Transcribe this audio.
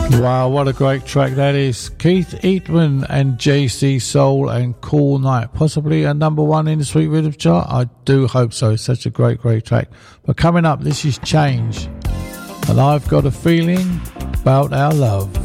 Wow, what a great track that is. Keith Eatman and JC Soul and Cool Night. Possibly a number one in the Sweet Rhythm chart? I do hope so. It's such a great, great track. But coming up, this is Change. And I've got a feeling about our love.